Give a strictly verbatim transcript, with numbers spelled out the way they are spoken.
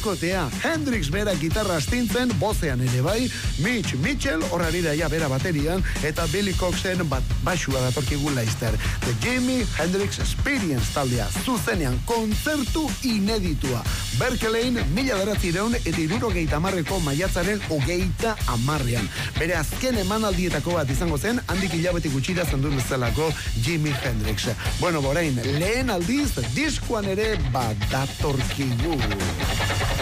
bikotea. Hendrix bera gitarra astintzen, bozean ere bai, Mitch Mitchell horari daia bera baterian, eta Billy Coxen bat basua datorkigu laizter. The Jimi Hendrix Experience taldea, zuzenean kontzertu ineditua. Berkelein, mila beratzireun eta irurogeita amarreko maiatzaren hogeita amarrean. Bere azken emanaldietako bat izango zen, handik hilabete gutxira zendu bezalako Jimi Hendrix. Bueno, borain, lehen aldiz, diskoan ere badatorkigu.